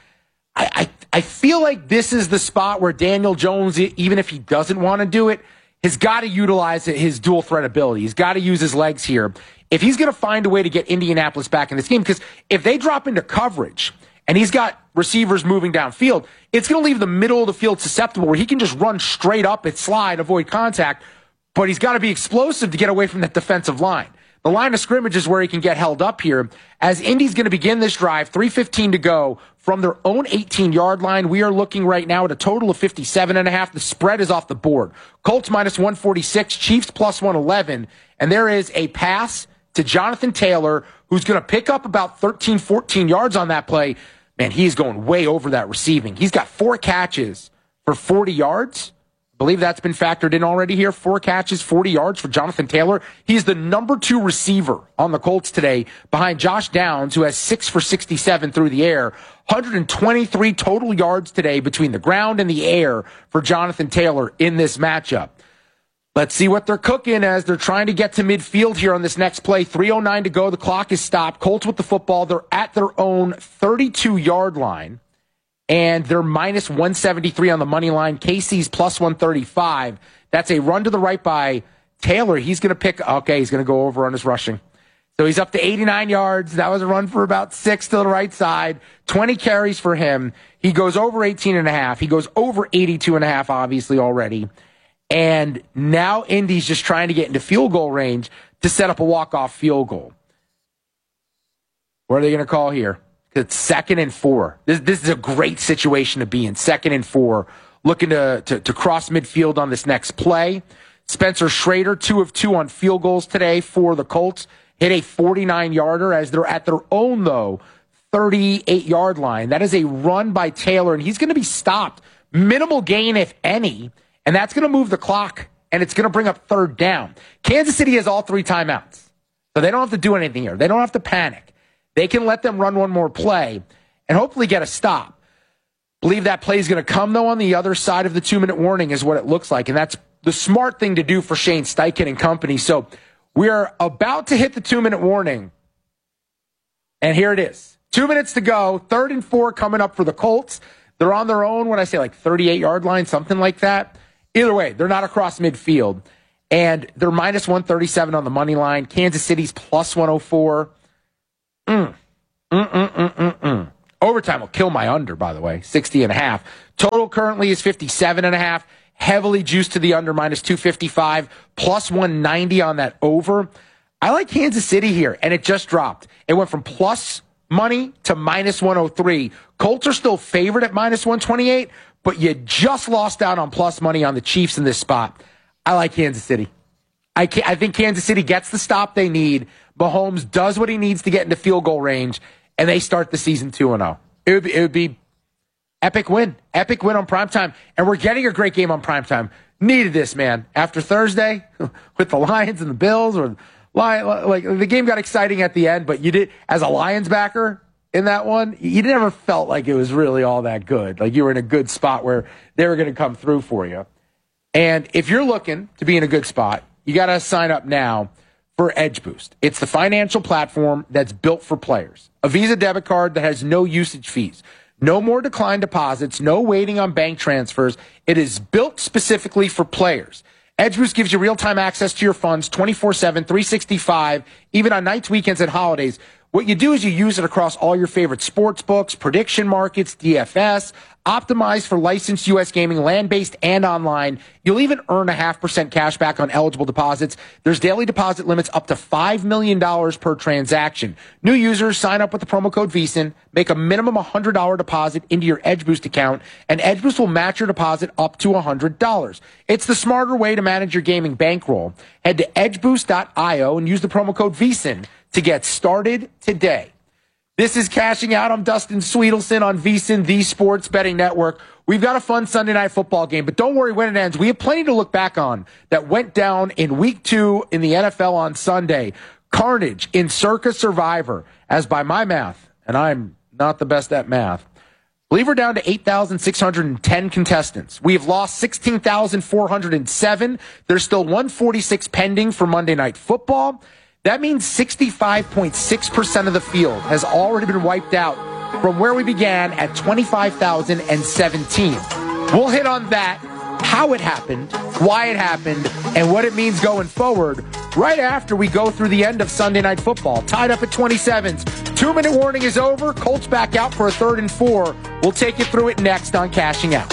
I feel like this is the spot where Daniel Jones, even if he doesn't want to do it, has got to utilize his dual threat ability. He's got to use his legs here. If he's going to find a way to get Indianapolis back in this game, because if they drop into coverage and he's got receivers moving downfield, it's going to leave the middle of the field susceptible where he can just run straight up and slide, avoid contact, but he's got to be explosive to get away from that defensive line. The line of scrimmage is where he can get held up here. As Indy's going to begin this drive, 3:15 to go from their own 18-yard line. We are looking right now at a total of 57.5. The spread is off the board. Colts minus 146, Chiefs plus 111. And there is a pass to Jonathan Taylor, who's going to pick up about 13, 14 yards on that play. Man, he's going way over that receiving. He's got 4 catches for 40 yards. I believe that's been factored in already here. 4 catches, 40 yards for Jonathan Taylor. He's the number 2 receiver on the Colts today behind Josh Downs, who has 6 for 67 through the air. 123 total yards today between the ground and the air for Jonathan Taylor in this matchup. Let's see what they're cooking as they're trying to get to midfield here on this next play. 3:09 to go. The clock is stopped. Colts with the football. They're at their own 32-yard line. And they're minus 173 on the money line. KC's plus 135. That's a run to the right by Taylor. He's going to he's going to go over on his rushing. So he's up to 89 yards. That was a run for about 6 to the right side. 20 carries for him. He goes over 18.5. He goes over 82.5, obviously, already. And now Indy's just trying to get into field goal range to set up a walk-off field goal. What are they going to call here? It's 2nd and 4. This is a great situation to be in. 2nd and 4. Looking to cross midfield on this next play. Spencer Schrader, 2 of 2 on field goals today for the Colts. Hit a 49-yarder as they're at their own, though, 38-yard line. That is a run by Taylor, and he's going to be stopped. Minimal gain, if any, and that's going to move the clock, and it's going to bring up 3rd down. Kansas City has all 3 timeouts, so they don't have to do anything here. They don't have to panic. They can let them run one more play, and hopefully get a stop. Believe that play is going to come, though, on the other side of the 2-minute warning is what it looks like, and that's the smart thing to do for Shane Steichen and company. So we are about to hit the 2-minute warning, and here it is. 2 minutes to go, 3rd and 4 coming up for the Colts. They're on their own, when I say like 38-yard line, something like that. Either way, they're not across midfield. And they're minus 137 on the money line. Kansas City's plus 104. Overtime will kill my under, by the way, 60.5. Total currently is 57.5. Heavily juiced to the under, minus 255. Plus 190 on that over. I like Kansas City here, and it just dropped. It went from plus money to minus 103. Colts are still favored at minus 128, but you just lost out on plus money on the Chiefs in this spot. I like Kansas City. I think Kansas City gets the stop they need. Mahomes does what he needs to get into field goal range, and they start the season 2-0. It would be epic win. Epic win on primetime, and we're getting a great game on primetime. Needed this, man. After Thursday with the Lions and the Bills, or like the game got exciting at the end, but you did, as a Lions backer in that one, you never felt like it was really all that good. Like you were in a good spot where they were going to come through for you. And if you're looking to be in a good spot, you got to sign up now for Edge Boost. It's the financial platform that's built for players. A Visa debit card that has no usage fees. No more declined deposits, no waiting on bank transfers. It is built specifically for players. Edge Boost gives you real-time access to your funds 24/7, 365, even on nights, weekends, and holidays. What you do is you use it across all your favorite sports books, prediction markets, DFS, optimized for licensed U.S. gaming, land-based and online. You'll even earn 0.5% cash back on eligible deposits. There's daily deposit limits up to $5 million per transaction. New users sign up with the promo code VSiN, make a minimum $100 deposit into your Edge Boost account, and Edge Boost will match your deposit up to $100. It's the smarter way to manage your gaming bankroll. Head to edgeboost.io and use the promo code VSiN to get started today. This is Cashing Out. I'm Dustin Sweetelson on VSiN, the Sports Betting Network. We've got a fun Sunday night football game, but don't worry when it ends. We have plenty to look back on that went down in Week 2 in the NFL on Sunday. Carnage in Circa Survivor, as by my math, and I'm not the best at math, I believe we're down to 8,610 contestants. We have lost 16,407. There's still 146 pending for Monday Night Football. That means 65.6% of the field has already been wiped out from where we began at 25,017. We'll hit on that, how it happened, why it happened, and what it means going forward right after we go through the end of Sunday Night Football. Tied up at 27s. 2-minute warning is over. Colts back out for a 3rd and 4. We'll take you through it next on Cashing Out.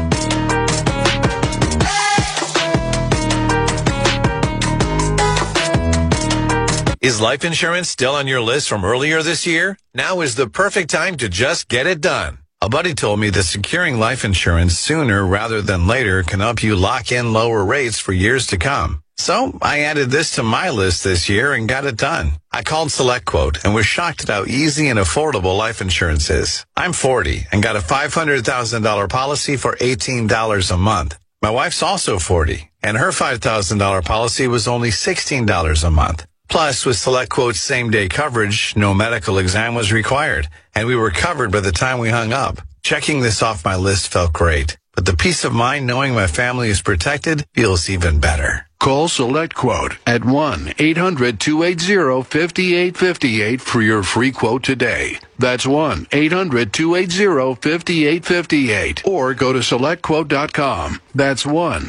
Is life insurance still on your list from earlier this year? Now is the perfect time to just get it done. A buddy told me that securing life insurance sooner rather than later can help you lock in lower rates for years to come. So I added this to my list this year and got it done. I called SelectQuote and was shocked at how easy and affordable life insurance is. I'm 40 and got a $500,000 policy for $18 a month. My wife's also 40 and her $5,000 policy was only $16 a month. Plus, with SelectQuote's same-day coverage, no medical exam was required, and we were covered by the time we hung up. Checking this off my list felt great, but the peace of mind knowing my family is protected feels even better. Call SelectQuote at 1-800-280-5858 for your free quote today. That's 1-800-280-5858. Or go to SelectQuote.com. That's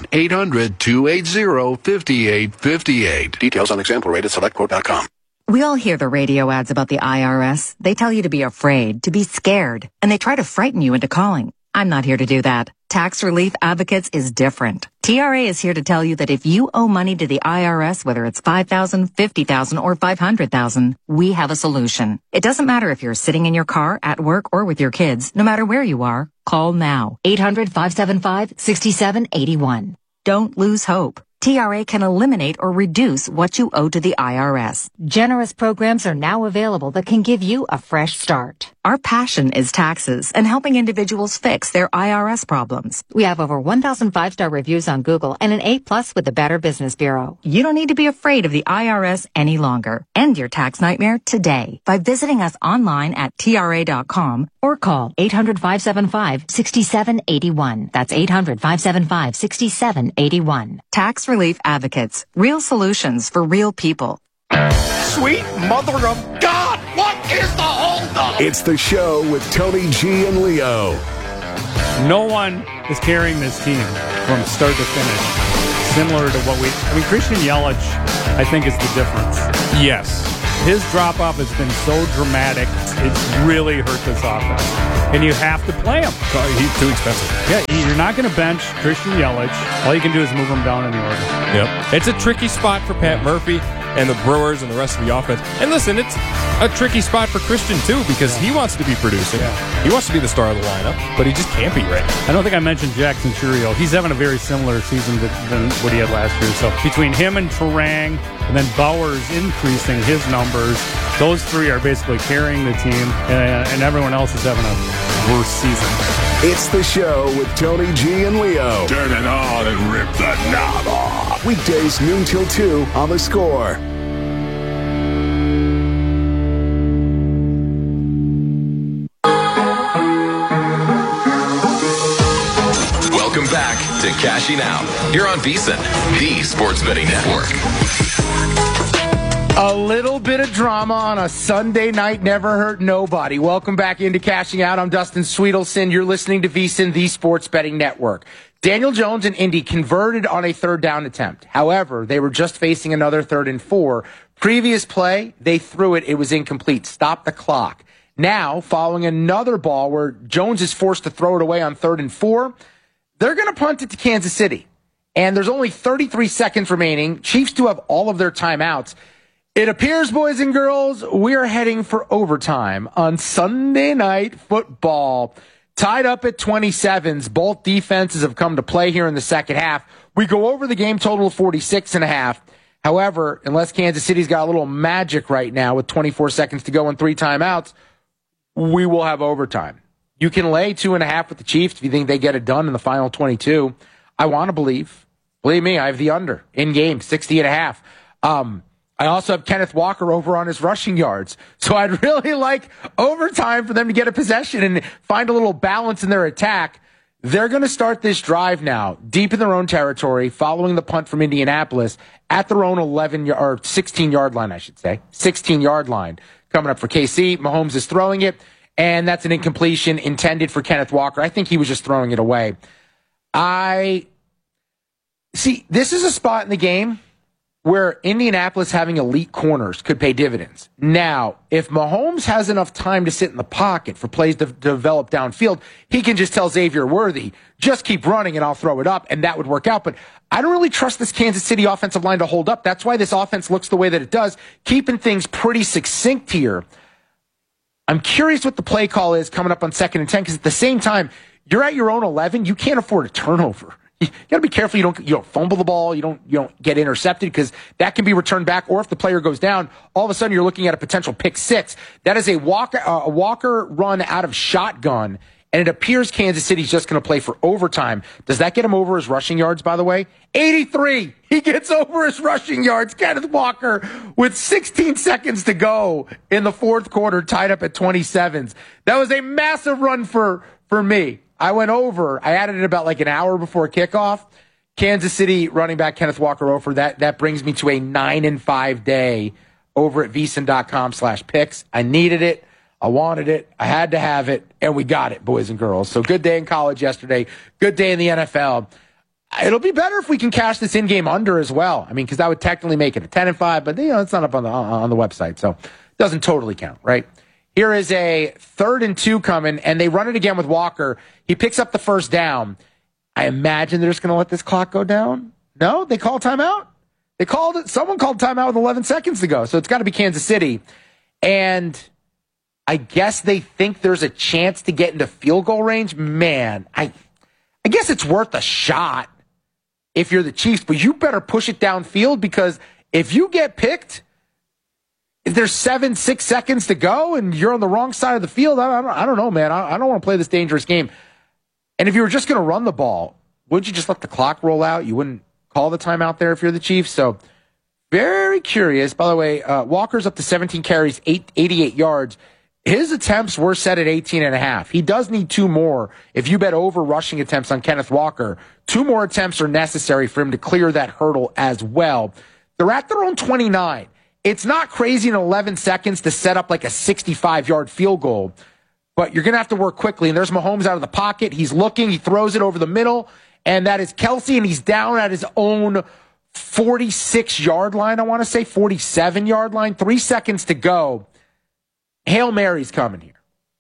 1-800-280-5858. Details on example rate at SelectQuote.com. We all hear the radio ads about the IRS. They tell you to be afraid, to be scared, and they try to frighten you into calling. I'm not here to do that. Tax Relief Advocates is different. TRA is here to tell you that if you owe money to the IRS, whether it's $5,000, $50,000, or $500,000, we have a solution. It doesn't matter if you're sitting in your car, at work, or with your kids. No matter where you are, call now. 800-575-6781. Don't lose hope. TRA can eliminate or reduce what you owe to the IRS. Generous programs are now available that can give you a fresh start. Our passion is taxes and helping individuals fix their IRS problems. We have over 1,000 5-star reviews on Google and an A+ with the Better Business Bureau. You don't need to be afraid of the IRS any longer. End your tax nightmare today by visiting us online at TRA.com or call 800-575-6781. That's 800-575-6781. Tax Relief Advocates. Real solutions for real people. Sweet mother of God! What is the holdup? It's the show with Tony G and Leo. No one is carrying this team from start to finish, similar to what Christian Yelich, I think, is the difference. Yes. His drop-off has been so dramatic, it's really hurt this offense. And you have to play him. He's too expensive. Yeah, you're not going to bench Christian Yelich. All you can do is move him down in the order. Yep. It's a tricky spot for Pat Murphy and the Brewers and the rest of the offense. And listen, it's a tricky spot for Christian, too, because he wants to be producing. Yeah. He wants to be the star of the lineup, but he just can't be right now. I don't think I mentioned Jackson Chourio. He's having a very similar season than what he had last year. So between him and Terang, and then Bowers increasing his numbers, those three are basically carrying the team, and everyone else is having a worse season. It's the show with Tony G and Leo. Turn it on and rip the knob off. Weekdays noon till 2 on The Score. Welcome back to Cashing Out here on VSiN, the Sports Betting Network. A little bit of drama on a Sunday night never hurt nobody. Welcome back into Cashing Out. I'm Dustin Sweetelson. You're listening to VSiN, the Sports Betting Network. Daniel Jones and Indy converted on a third down attempt. However, they were just facing another 3rd and 4. Previous play, they threw it. It was incomplete. Stop the clock. Now, following another ball where Jones is forced to throw it away on 3rd and 4, they're going to punt it to Kansas City. And there's only 33 seconds remaining. Chiefs do have all of their timeouts. It appears, boys and girls, we are heading for overtime on Sunday Night Football. Tied up at 27s. Both defenses have come to play here in the second half. We go over the game total of 46.5. However, unless Kansas City's got a little magic right now with 24 seconds to go and 3 timeouts, we will have overtime. You can lay 2.5 with the Chiefs if you think they get it done in the final 22. I want to believe. Believe me, I have the under in game, 60.5. I also have Kenneth Walker over on his rushing yards. So I'd really like overtime for them to get a possession and find a little balance in their attack. They're going to start this drive now, deep in their own territory, following the punt from Indianapolis at their own 16-yard line, I should say. 16-yard line coming up for KC. Mahomes is throwing it, and that's an incompletion intended for Kenneth Walker. I think he was just throwing it away. This is a spot in the game where Indianapolis having elite corners could pay dividends. Now, if Mahomes has enough time to sit in the pocket for plays to develop downfield, he can just tell Xavier Worthy, just keep running and I'll throw it up, and that would work out. But I don't really trust this Kansas City offensive line to hold up. That's why this offense looks the way that it does, keeping things pretty succinct here. I'm curious what the play call is coming up on 2nd and 10, because at the same time, you're at your own 11. You can't afford a turnover. You got to be careful you don't fumble the ball, you don't get intercepted, because that can be returned back, or if the player goes down, all of a sudden you're looking at a potential pick 6. That is a Walker run out of shotgun, and it appears Kansas City's just going to play for overtime. Does that get him over his rushing yards, by the way? 83! He gets over his rushing yards. Kenneth Walker with 16 seconds to go in the fourth quarter, tied up at 27s. That was a massive run for me. I went over. I added it about like an hour before kickoff. Kansas City running back Kenneth Walker over. That brings me to a 9-5 day over at VSiN.com/picks. I needed it. I wanted it. I had to have it. And we got it, boys and girls. So good day in college yesterday. Good day in the NFL. It'll be better if we can cash this in-game under as well. I mean, because that would technically make it a 10-5, but it's not up on the website, so it doesn't totally count, right? Here is a 3rd and 2 coming, and they run it again with Walker. He picks up the first down. I imagine they're just going to let this clock go down. No, they call timeout. They called it. Someone called timeout with 11 seconds to go, so it's got to be Kansas City. And I guess they think there's a chance to get into field goal range. Man, I guess it's worth a shot. if you're the Chiefs, but you better push it downfield, because if you get picked, if there's 6 seconds to go and you're on the wrong side of the field, I don't know, man. I don't want to play this dangerous game. And if you were just going to run the ball, wouldn't you just let the clock roll out? You wouldn't call the timeout there if you're the Chiefs. So very curious. By the way, Walker's up to 17 carries, 88 yards. His attempts were set at 18.5. He does need 2 more. If you bet over rushing attempts on Kenneth Walker, 2 more attempts are necessary for him to clear that hurdle as well. They're at their own 29. It's not crazy in 11 seconds to set up like a 65-yard field goal, but you're going to have to work quickly. And there's Mahomes out of the pocket. He's looking. He throws it over the middle, and that is Kelce, and he's down at his own 46-yard line, I want to say, 47-yard line. 3 seconds to go. Hail Mary's coming here.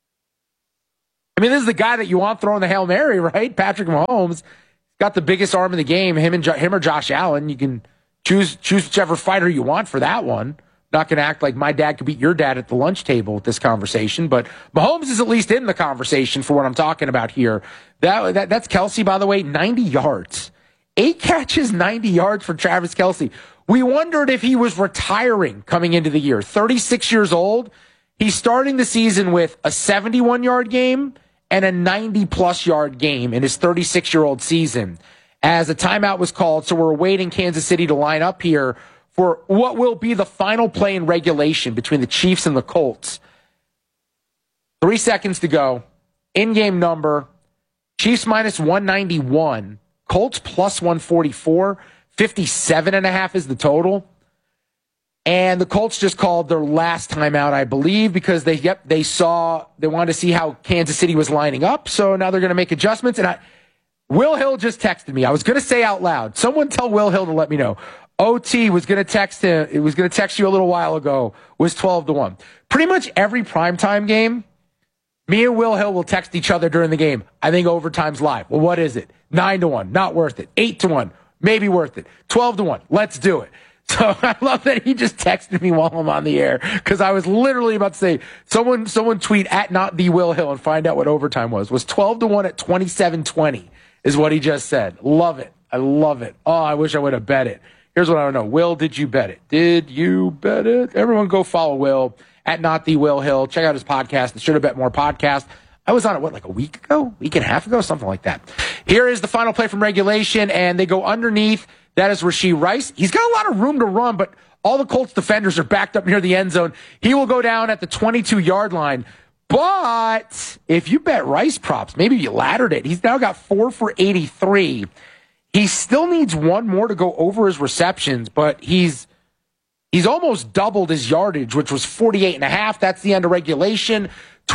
I mean, this is the guy that you want throwing the Hail Mary, right? Patrick Mahomes. Got the biggest arm in the game, him or Josh Allen. You can choose whichever fighter you want for that one. Not going to act like my dad could beat your dad at the lunch table with this conversation, but Mahomes is at least in the conversation for what I'm talking about here. That's Kelce, by the way, 90 yards. 8 catches, 90 yards for Travis Kelce. We wondered if he was retiring coming into the year. 36 years old. He's starting the season with a 71-yard game and a 90-plus yard game in his 36-year-old season, as a timeout was called. So we're awaiting Kansas City to line up here for what will be the final play in regulation between the Chiefs and the Colts. 3 seconds to go. In-game number, Chiefs minus 191, Colts plus 144, 57.5 is the total. And the Colts just called their last timeout, I believe, because they wanted to see how Kansas City was lining up. So now they're going to make adjustments. And Will Hill just texted me. I was going to say out loud, someone tell Will Hill to let me know. OT was going to text him. It was going to text you a little while ago. Was 12-1. Pretty much every primetime game, me and Will Hill will text each other during the game. I think overtime's live. Well, what is it? 9-1. Not worth it. 8-1. Maybe worth it. 12-1. Let's do it. So I love that he just texted me while I'm on the air, because I was literally about to say, someone tweet at not the Will Hill and find out what overtime was. Was 12-1 at 27-20 is what he just said. Love it. I love it. Oh, I wish I would have bet it. Here's what I don't know. Will, did you bet it? Did you bet it? Everyone go follow Will at not the Will Hill. Check out his podcast, the Should Have Bet More podcast. I was on it, like a week ago? Week and a half ago? Something like that. Here is the final play from regulation, and they go underneath. That is Rashee Rice. He's got a lot of room to run, but all the Colts defenders are backed up near the end zone. He will go down at the 22-yard line. But if you bet Rice props, maybe you laddered it. He's now got 4 for 83. He still needs 1 more to go over his receptions, but he's almost doubled his yardage, which was 48.5. That's the end of regulation.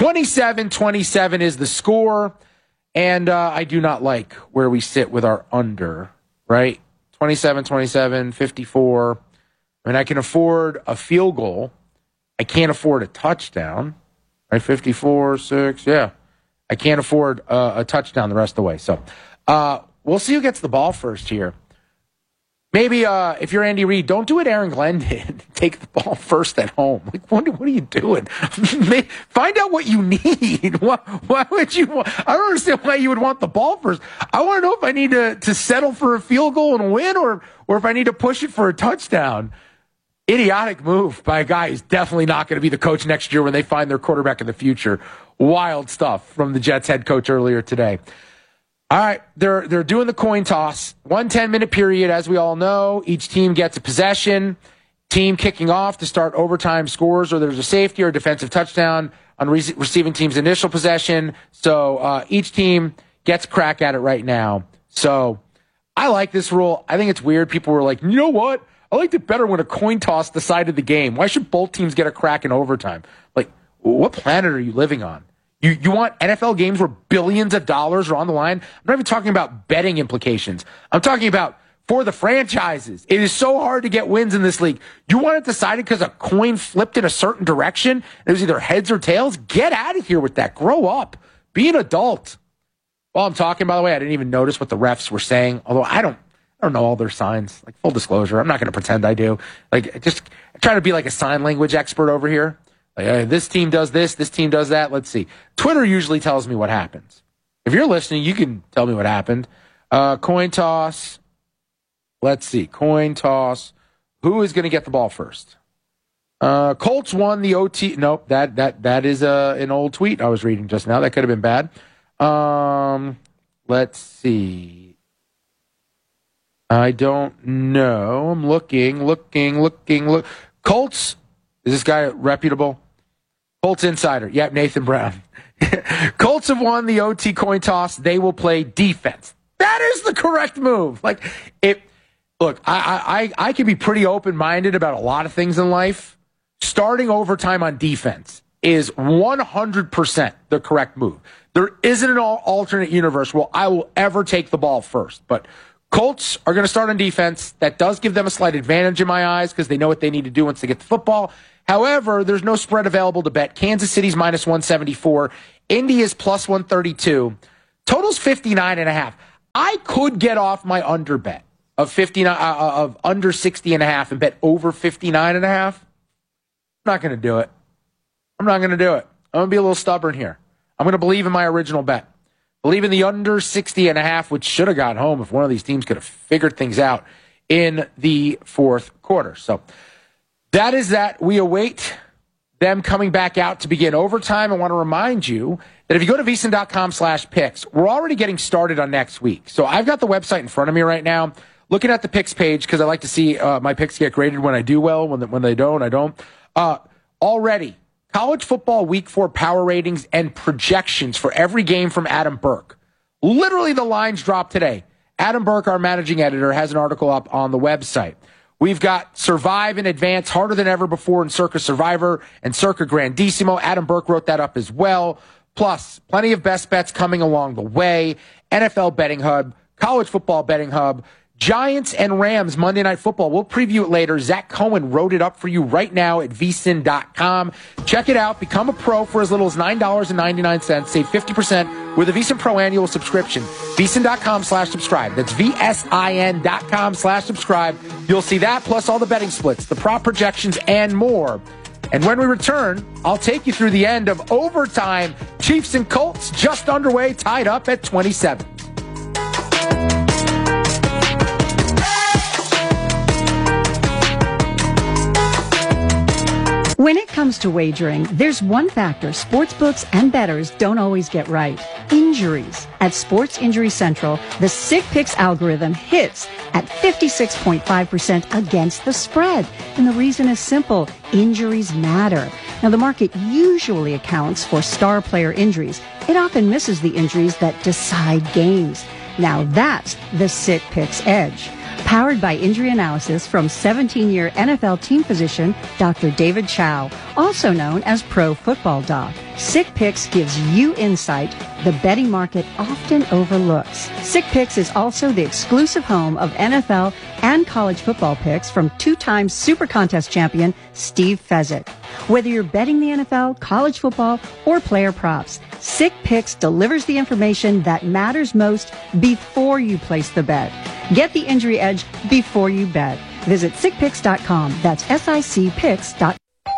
27-27 is the score. And I do not like where we sit with our under, right? 27-27, 54. I mean, I can afford a field goal. I can't afford a touchdown, right? 54, 6, yeah. I can't afford a touchdown the rest of the way. So we'll see who gets the ball first here. Maybe if you're Andy Reid, don't do what Aaron Glenn did. Take the ball first at home. Like, what are you doing? Find out what you need. Why would you want? I don't understand why you would want the ball first. I want to know if I need to settle for a field goal and win, or if I need to push it for a touchdown. Idiotic move by a guy who's definitely not going to be the coach next year when they find their quarterback in the future. Wild stuff from the Jets head coach earlier today. All right, they're doing the coin toss. 1 10-minute period, as we all know. Each team gets a possession. Team kicking off to start overtime scores, or there's a safety or a defensive touchdown on receiving team's initial possession. So each team gets a crack at it right now. So I like this rule. I think it's weird. People were like, you know what? I liked it better when a coin toss decided the game. Why should both teams get a crack in overtime? Like, what planet are you living on? You want NFL games where billions of dollars are on the line? I'm not even talking about betting implications. I'm talking about for the franchises. It is so hard to get wins in this league. You want it decided because a coin flipped in a certain direction? It was either heads or tails? Get out of here with that. Grow up. Be an adult. While I'm talking, by the way, I didn't even notice what the refs were saying, although I don't know all their signs. Like, full disclosure, I'm not going to pretend I do. Like, just try to be like a sign language expert over here. Like, this team does this team does that. Let's see. Twitter usually tells me what happens. If you're listening, you can tell me what happened. Coin toss. Let's see. Coin toss. Who is going to get the ball first? Colts won the OT. Nope, that is an old tweet I was reading just now. That could have been bad. Let's see. I don't know. I'm looking. Colts. Is this guy reputable? Colts Insider. Yep, Nathan Brown. Colts have won the OT coin toss. They will play defense. That is the correct move. Like, look, I can be pretty open-minded about a lot of things in life. Starting overtime on defense is 100% the correct move. There isn't an alternate universe where I will ever take the ball first. But Colts are going to start on defense. That does give them a slight advantage in my eyes because they know what they need to do once they get the football. However, there's no spread available to bet. Kansas City's minus 174. Indy is plus 132. Total's 59.5. I could get off my under bet of 59 of under 60.5 and bet over 59.5. I'm not going to do it. I'm going to be a little stubborn here. I'm going to believe in my original bet. Believe in the under 60.5, which should have got home if one of these teams could have figured things out in the fourth quarter. So that is that. We await them coming back out to begin overtime. I want to remind you that if you go to VSiN.com/picks, we're already getting started on next week. So I've got the website in front of me right now, looking at the picks page because I like to see my picks get graded when I do well. When they don't, I don't. Already, college football week 4 power ratings and projections for every game from Adam Burke. Literally, the lines dropped today. Adam Burke, our managing editor, has an article up on the website. We've got Survive in Advance, harder than ever before in Circa Survivor and Circa Grandissimo. Adam Burke wrote that up as well. Plus, plenty of best bets coming along the way. NFL Betting Hub, College Football Betting Hub, Giants and Rams Monday Night Football. We'll preview it later. Zach Cohen wrote it up for you right now at VSiN.com. Check it out. Become a pro for as little as $9.99. Save 50% with a VSiN Pro annual subscription. VSiN.com/subscribe. That's VSIN.com/subscribe. You'll see that plus all the betting splits, the prop projections, and more. And when we return, I'll take you through the end of overtime. Chiefs and Colts just underway, tied up at 27. When it comes to wagering, there's one factor sportsbooks and bettors don't always get right. Injuries. At Sports Injury Central, the Sick Picks algorithm hits at 56.5% against the spread. And the reason is simple. Injuries matter. Now, the market usually accounts for star player injuries. It often misses the injuries that decide games. Now, that's the Sick Picks edge. Powered by injury analysis from 17-year NFL team physician Dr. David Chow, also known as Pro Football Doc. Sick Picks gives you insight the betting market often overlooks. Sick Picks is also the exclusive home of NFL and college football picks from two-time Super Contest champion Steve Fezzik. Whether you're betting the NFL, college football, or player props, Sick Picks delivers the information that matters most before you place the bet. Get the injury edge before you bet. Visit sickpicks.com. That's SICPicks.com.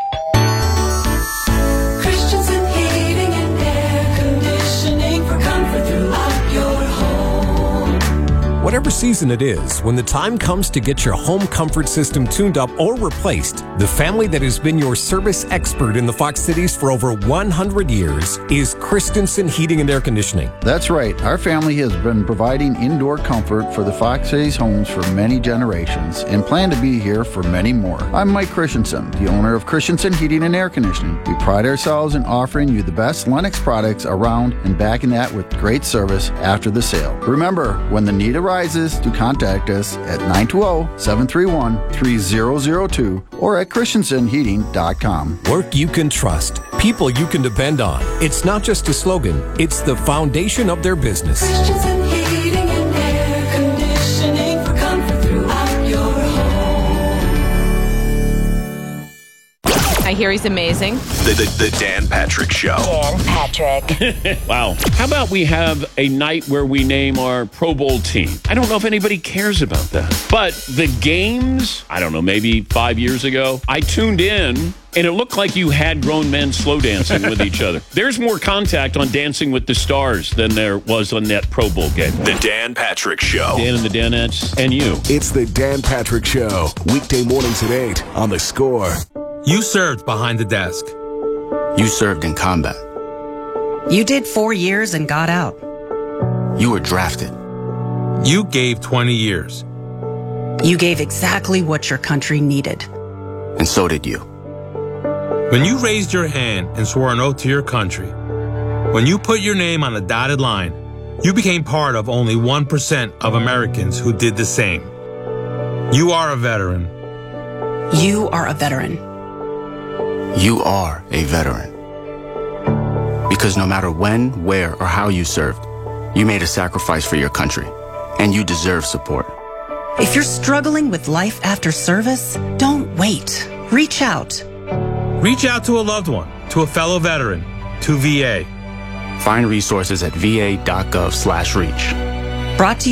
Christensen Heating and Air Conditioning for comfort throughout your home. Whatever season it is, when the time comes to get your home comfort system tuned up or replaced, the family that has been your service expert in the Fox Cities for over 100 years is Christensen Heating and Air Conditioning. That's right. Our family has been providing indoor comfort for the Fox Cities homes for many generations and plan to be here for many more. I'm Mike Christensen, the owner of Christensen Heating and Air Conditioning. We pride ourselves in offering you the best Lennox products around and backing that with great service after the sale. Remember, when the need arises, to contact us at 920-731-3002 or at christensenheating.com. Work you can trust. People you can depend on. It's not just a slogan. It's the foundation of their business. Christensen Heating and Air Conditioning for comfort throughout your home. I hear he's amazing. The Dan Patrick Show. Dan Patrick. Wow. How about we have a night where we name our Pro Bowl team? I don't know if anybody cares about that. But the games, I don't know, maybe 5 years ago, I tuned in and it looked like you had grown men slow dancing with each other. There's more contact on Dancing with the Stars than there was on that Pro Bowl game. The Dan Patrick Show. Dan and the Danettes and you. It's the Dan Patrick Show. Weekday mornings at 8 on The Score. You served behind the desk. You served in combat. You did 4 years and got out. You were drafted. You gave 20 years. You gave exactly what your country needed. And so did you. When you raised your hand and swore an oath to your country, when you put your name on a dotted line, you became part of only 1% of Americans who did the same. You are a veteran. You are a veteran. You are a veteran. Because no matter when, where, or how you served, you made a sacrifice for your country, and you deserve support. If you're struggling with life after service, don't wait. Reach out. Reach out to a loved one, to a fellow veteran, to VA. Find resources at va.gov/reach. Brought to you